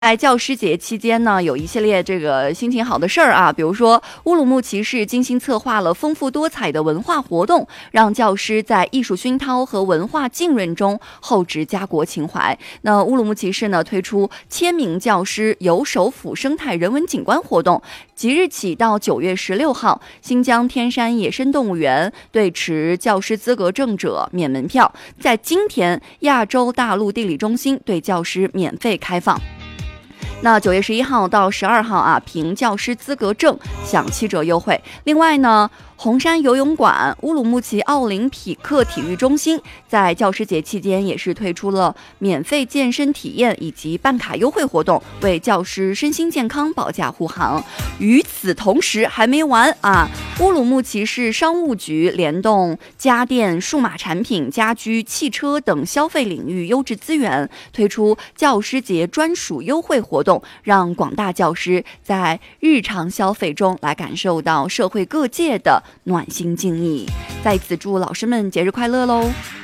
在教师节期间呢，有一系列这个心情好的事儿啊，比如说乌鲁木齐市精心策划了丰富多彩的文化活动，让教师在艺术熏陶和文化浸润中厚植家国情怀。那乌鲁木齐市呢推出签名教师游首府生态人文景观活动，即日起到9月16号，新疆天山野生动物园对持教师资格证者免门票，在今天亚洲大陆地理中心对教师免费开放。那9月11号到12号啊，凭教师资格证享7折优惠。另外呢，红山游泳馆、乌鲁木齐奥林匹克体育中心在教师节期间也是推出了免费健身体验以及办卡优惠活动，为教师身心健康保驾护航。与此同时还没完啊，乌鲁木齐市商务局联动家电、数码产品、家居、汽车等消费领域优质资源，推出教师节专属优惠活动，让广大教师在日常消费中来感受到社会各界的暖心敬意。在此祝老师们节日快乐喽！